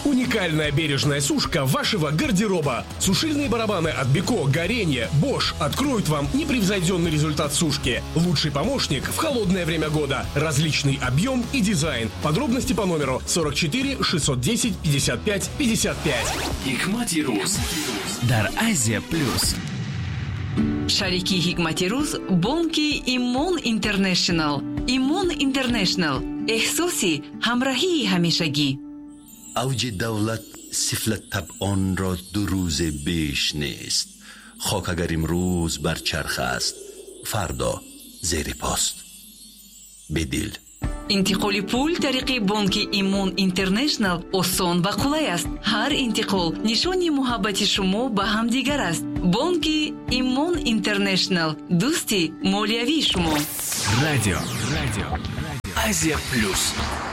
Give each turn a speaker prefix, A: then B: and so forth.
A: Уникальная бережная сушка вашего гардероба. Сушильные барабаны от Беко, Горенье, Bosch откроют вам непревзойденный результат сушки. Лучший помощник в холодное время года. Различный объем и дизайн. Подробности по номеру 44 610 55 55.
B: Hikmati Ruz
C: дар Азия Плюс.
D: Шарики Hikmati Ruz бонки Имон Интернешнл. Имон Интернешнл. احساسی همراهی همیشگی.
E: اوج دولت سفلت طبعان را 2 روز بیش نیست. خاک اگر امروز بر چرخ است، فردا زیر پاست. بدل
D: انتقال پول طریق بانک ایمون اینترنشنال آسان و قولای است. هر انتقال نشانی محبت شما به هم دیگر است. بانک ایمون اینترنشنال، دوستی مالیوی شما.
C: Радио Азия Плюс.